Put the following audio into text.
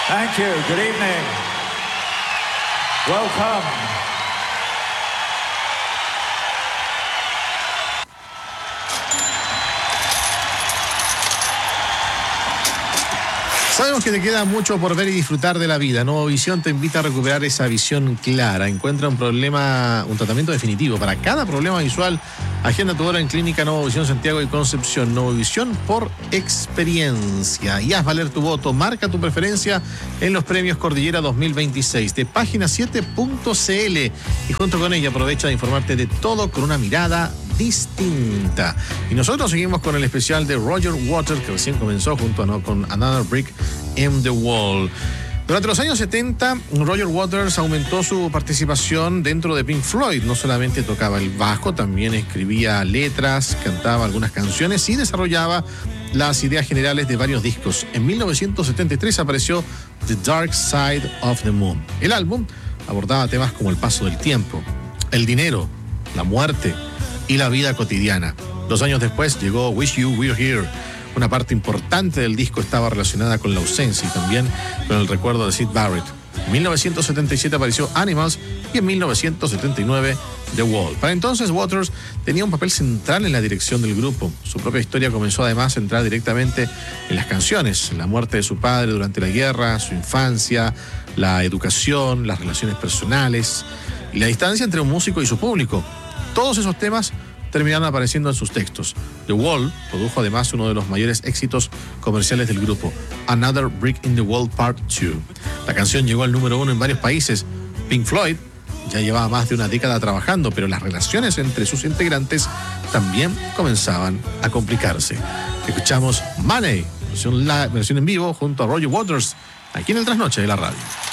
Thank you. Good evening. Welcome. Sabemos que te queda mucho por ver y disfrutar de la vida. Nuevo Visión te invita a recuperar esa visión clara. Encuentra un tratamiento definitivo para cada problema visual. Agenda tu hora en Clínica Nuevo Visión Santiago y Concepción. Nuevo Visión por experiencia. Y haz valer tu voto. Marca tu preferencia en los premios Cordillera 2026 de página7.cl. Y junto con ella aprovecha de informarte de todo con una mirada distinta. Y nosotros seguimos con el especial de Roger Waters, que recién comenzó con Another Brick in the Wall. Durante los años 70, Roger Waters aumentó su participación dentro de Pink Floyd. No solamente tocaba el bajo, también escribía letras, cantaba algunas canciones y desarrollaba las ideas generales de varios discos. En 1973 apareció The Dark Side of the Moon. El álbum abordaba temas como el paso del tiempo, el dinero, la muerte y la vida cotidiana. 2 años después llegó Wish You Were Here. Una parte importante del disco estaba relacionada con la ausencia y también con el recuerdo de Syd Barrett. En 1977 apareció Animals y en 1979 The Wall. Para entonces Waters tenía un papel central en la dirección del grupo. Su propia historia comenzó además a entrar directamente en las canciones. La muerte de su padre durante la guerra, su infancia, la educación, las relaciones personales y la distancia entre un músico y su público. Todos esos temas terminaron apareciendo en sus textos. The Wall produjo además uno de los mayores éxitos comerciales del grupo, Another Brick in the Wall Part 2. La canción llegó al número 1 en varios países. Pink Floyd ya llevaba más de una década trabajando, pero las relaciones entre sus integrantes también comenzaban a complicarse. Escuchamos Money, versión en vivo junto a Roger Waters, aquí en el Trasnoche de la radio.